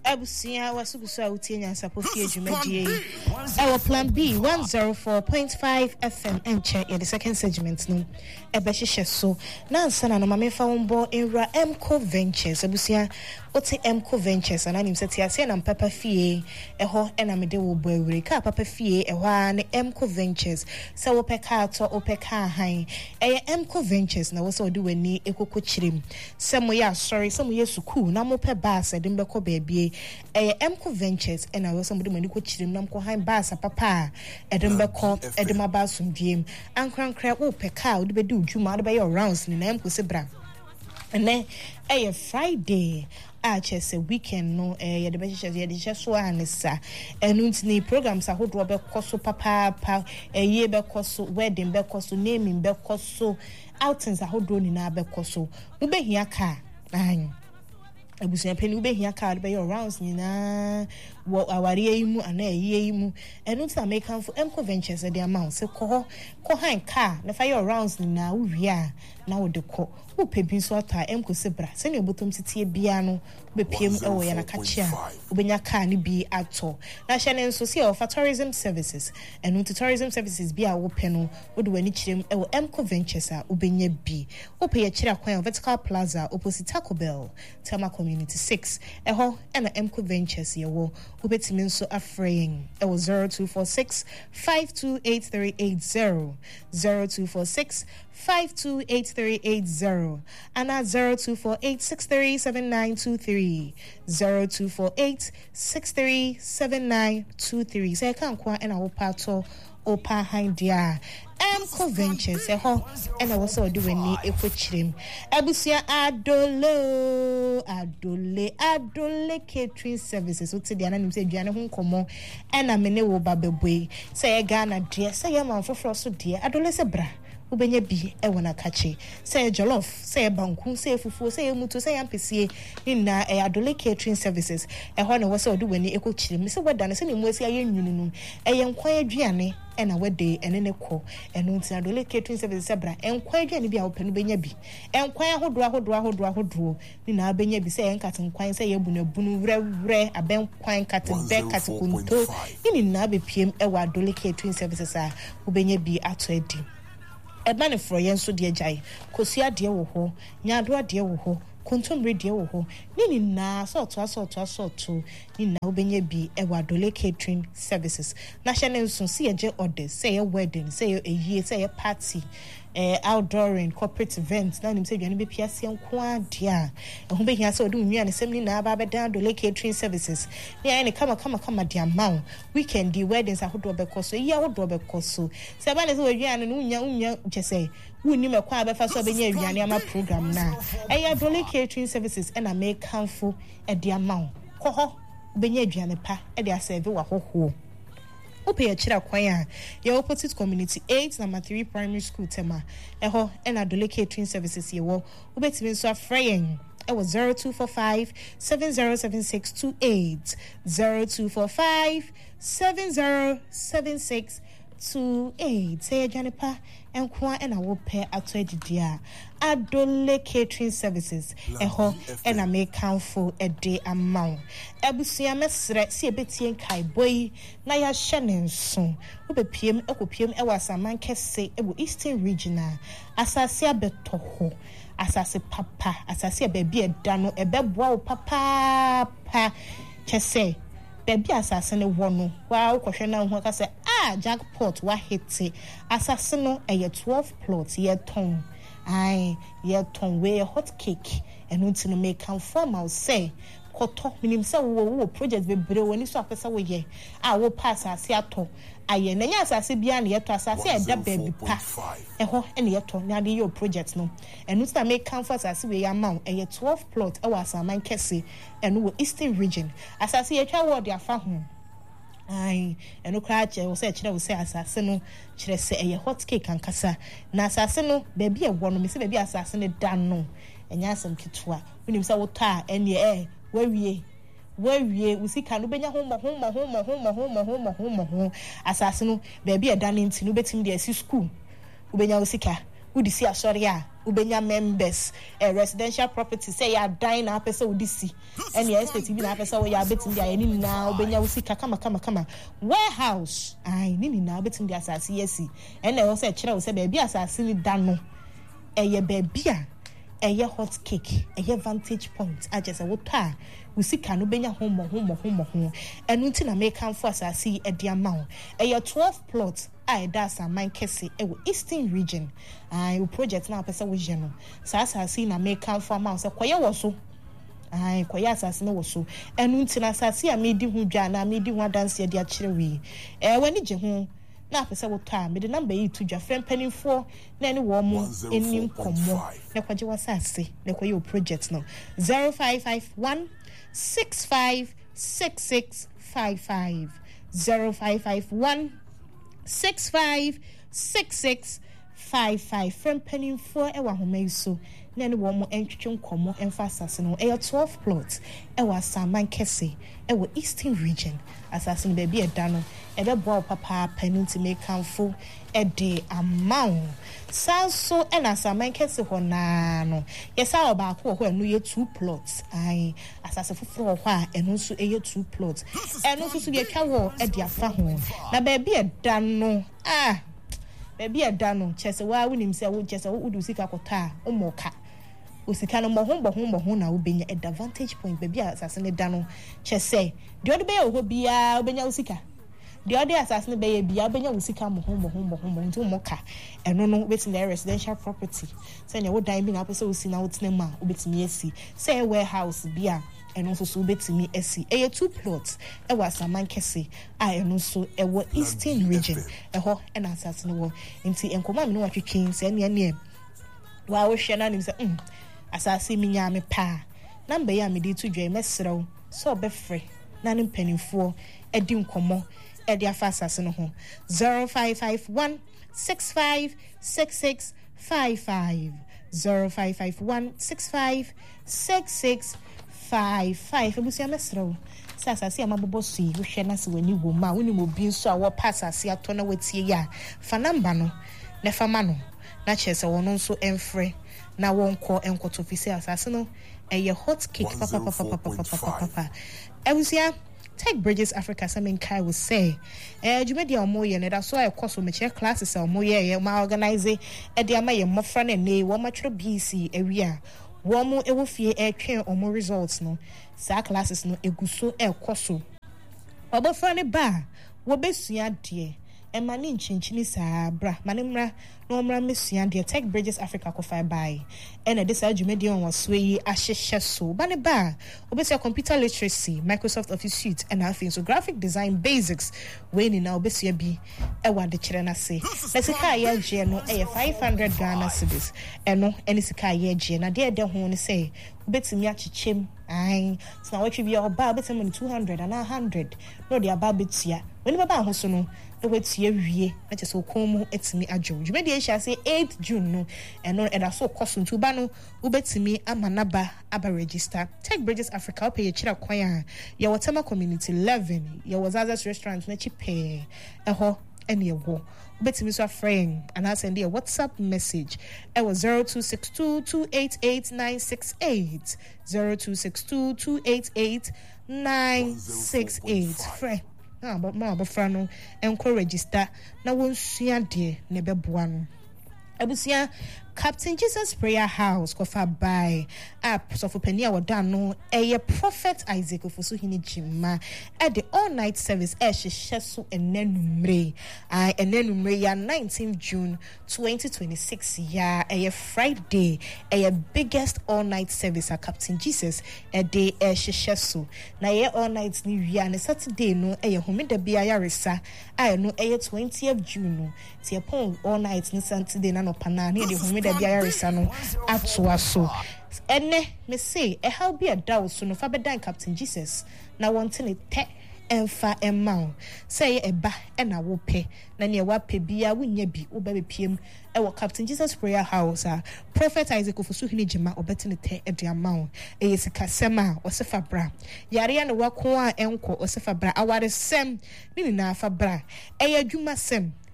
Abusia wasugusa utienya sapofie adwumadie ewo plan B 104.5 FM enche the second segment no ebehihye so na ansana no mamefa wombo enra Mco Ventures abusia oti Mco Ventures ananim seti ase na papa fie eho ena mede wo bo awure ka papa fie eho ne Mco Ventures se wo peka ato opeka han Mco Ventures na wo se odi wani ekokochirim se mo ya sorry se mo yesuku na mo pe baas edin beko baabie Mco Ventures ena wo se mo de mani kochirim na mko han baas papa edin beko edin abasum diem ankrankra wo peka odi bedi udwuma odi be your rounds ni na Mco se bra ene Friday chese weekend no ye de be chese so anisa enuntini programs ahodo be koso papa ye be koso wedding be koso naming be koso outings ahodo ni na be koso wo be hia ka an abusia peni wo be hia ka be your rounds ni na wo aware yi mu ana ye yi mu enunti American for Mco Ventures the amount se ko han ka na fa your rounds ni na wo wi na wo de ko wo pebi so ata Mco se bra se ne obotom titie bia no be piem e wo ya na kachia obenya ka ni bi ato na hye ne nso se of tourism services enunti tourism services bia wo pe no wo de wani kirem e wo Mco Ventures a obenya bi wo pe ye kira kwan Vertical Plaza opposite Taco Bell Tama Community 6 eho na Mco Ventures ye wo ubetimi nso afraying it was 0246 528380 0246 528380 and at 0248637923 0248637923 say kan kwa na wo pato opa handia Mco Ventures eho ena wo so do wani ekochirim abusia adole catering services what the ananim say duane ho nkomo ena me ne wo babeboy say Ghana de say man foforo so de adole se bra ubenya bi e wona kache say jollof say banku say fufu say mutu say ampese na adole catering services ho na wo so do wani ekochirim me say weda na say ne mu asi aye nwununu nkwan aduane ena wede enene ko eno nti adole catering services sebra enkwan aduane bi a wopenu benya bi enkwan ahodo ni na benya bi say enkate nkwan say yebunabunu wrewre abenkwan kate be kate kunto ni na be piem ewa adole catering services a wobenya bi ato adi eba ne fro yen so de agyae kosia de wo ho nyaado de wo ho kontom redie wo ho ni na so ni na obenya bi ewa adole catering services na hye ne nso se ye order say wedding say a year say party outdooring corporate events na nim say dwane be piase nko adia ho be hia say odum nua ne sem ni na aba be dan adole catering services ni ai ne kama dia maw weekend di weddings ahodo be koso iya ahodo be koso se ba ne say wadwane no unya chese wuni me kwa be fa so be nya aduane ama program na adole catering services and I make handful at the amount ho be nya aduane pa e de serve wa hoho Ope ya chira kwanya ya opposite community 8 number 3 primary school tema eho and adole catering services ye wo obetimi so afraying it was 0245 707628 0245 707628 say Janipa and kwa and I will pay at 20 dia adole catering services eho and I make count for a day amount ebusia mesre si ebetien kai boy na ya hye so obepiem ekopiem ewasaman kese ebu Eastern Regional asase abeto ho asase papa asase baby eda no ebeboa wo papa chese baby asase ne wo no wa ukwohwe na ho ka se jackpot wa hit asase no 12 plots ye ton we hot cake eno ntino make come formal say koto minim say wo project be bre woni so apesa wo ye wo pass ase ato aye na nya asase bia na ye to asase e da baby pa eho ene ye to na de your project no eno ntino make come for asase we amount 12 plot e was aman kese eno wo Eastern Region asase ye twa wo de afa ho eno krache wo se kire wo se asase no kire se eye hot cake ankasa na asase no baby e wo no me se baby asase ne da no enya asem kitwa unim se wo ta ene wawie usika no benya homa asase no baby e da ne nti no betim de asi school ubenya usika udisi asori a ubenya members residential property say ya dine na pesa odisi and ya estate bi na pesa wo ya betim dia ni na ubenya usika kama warehouse ai ni na betim dia asase yesi and na wo say kire wo say ba bi asase ni da no eye ba bia eye hot cake eye vantage point ajese wo ta usika no benya homo enu nti na make am for asase e dia ma wo eye 12 plots I that's a mine kese ewo eastern region I project na pesa wo je no sa asase na make am for am say koye wo so ai koye asase no wo so enu nti na asase a medi hu dwa na medi hu adanse de a kire wi wani je hu na pesa wo ta me de number yi to dwa friend penifo na ene wo mu enim komo na kwaje wasase na koye project no 0551 656655 0551 656655 from penny for ewa home so na ne wo mo entwetwe nkomo emphasize no 12 plots ewa saman kese ewa eastern region assassin baby eda no ebe boa papa penny to make amfo ede amount so ena saman kese ho na no yesa oba ko ho enu ye 2 plots ai assassin foforo ho a enu so eye 2 plots enu so ye twa wo ede afa ho na baby eda no baby eda no chese wa wonim se wo chese wo udu sika kota omoka osika no mohon na obenya advantage point baby assassin eda no chese de ode be ho bia obenya osika de ode assassin be bia obenya osika mohon nti omoka eno no wetin na residential property say na wo dan bi na pese osi na wotena ma obetimi asi say warehouse bia eno so obetimi asi 2 plots ewa saman kese eno so ewo eastern region eho na assassin wo nti enkoma me no watwetwen say ne wa wo hwe na nim say asase mi nya me pa number ya me di to dwa mesrew so obefre na ne mpanimfo edi nkomo edi afa asase no ho 0551 656655 0551 656655 ebusia mesrew asase amabobo sui wo hwe na se wani wo ma woni mo bi nso a wo pass asase ato na watie ya fa number no ne fa ma no na chese wono nso emfre na wonko enkoto ofisi asase no eye hot cake papa ebusia Tech Bridges Africa Samin Kai will say jumedi omoye ne da so e koso me che classes omoye ma organize e de ama ye mofra na ne wo matro BC ewia wo mu ewo fie e twen omo results no sa classes no eguso e koso obofra ne ba wo besua de emani nchinchini sa bra manimra no mra mesua de Tech Bridges Africa ko fi by ena this adwumedi on waswe ahyehye so bane ba obesia computer literacy Microsoft Office suite and afin so graphic design basics we ni na obesia bi e wade kire na se lesika ye je no e 500 Ghana cedis eno eni sika ye je na de ho ni say obetimi achichem ai so na watwe bi oba obetimi 200 and 100 no de aba betia when baba ho so no wetie wie na chese okomu etimi adwo dwumedi e hia say 8 June no eno eda so koso ntuba no ubetimi amanaba aba register Tech Bridges Africa opeye chira kwan a ye Wotema community 11 ye Wazazas restaurant na chipe eho ene yewo ubetimi so afrain and I send a WhatsApp message e was 0262288968 0262288968 friend but ma bofrano enko register na wonsua de ne beboa no abusia Captain Jesus Prayer House kofa by app so for penia wadano a Prophet Isaac ofosu hini jima at the all night service shesu enenumre ya 19th June 2026 ya a Friday a biggest all night service at Captain Jesus a day shesu na ye all night ni wi na Saturday no a homida bia yaresa I no a 20th June no ti upon all night ni Saturday na no pana ni de homida bia yaresa no atwa so ene me say e how be a daw so no fa bedan Captain Jesus na want ne te emfa emma say eba e na wo pe na ne wa pe bia wonya bi wo ba bepiem e wo Captain Jesus Prayer House Prophet Isaac ofosu hini jima obeti ne te e de amount e yesika sema osefa bra yare ya ne wako a enko osefa bra aware sem ni na fa bra e adwuma sem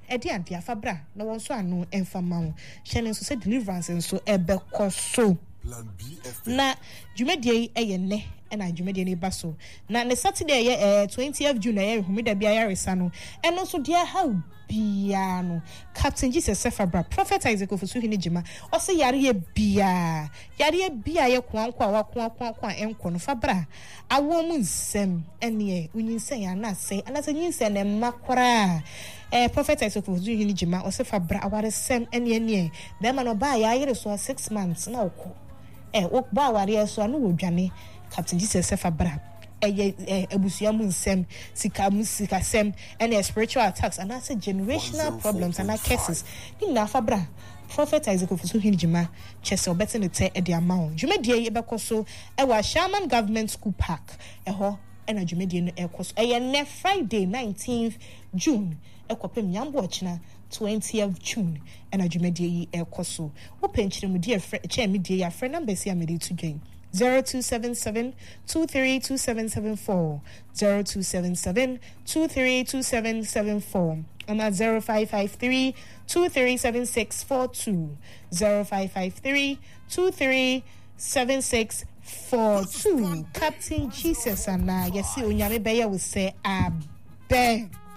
edi ade afabra na won so ano emfa ma wo hye ne so say deliverance nso ebekọ so na dwumadie eye ne na dwumadie ne ba so na ne Saturday 20th June humida bia yaresa no eno so dia how bia no Captain Jesus Sefabra Prophet Isaac Ofosuhini Jima o se yare bia ye kwankwa wakwa enko no fabra awo mu nsem ene unyinsen ya na se anase nyinsen ne makora Prophet Isaac Ofosuhini Jima o se fabra aware sem ene be ma no ba ya yere so 6 months na okọ wo ba aware so anu wodwane Captain Jesus Sefabra ebusia mu nsem sika sem and spiritual attacks and that's generational problems and curses ni na fabra Prophet Isaac Ofosuhini Jima chese obete ne te e de amount dwumadie ye bekoso e wa Sherman Government School Park ho na dwumadie no ekoso ne Friday 19th June ekopem nyambo ochina 20th June na dwumadie yi ekoso wo penchire mu die che me die ya friend number si amede to gain 0277 232774 0277 232774 and at 0553 237642 0553 237642 Captain Jesus and yesi onyame beye we say abe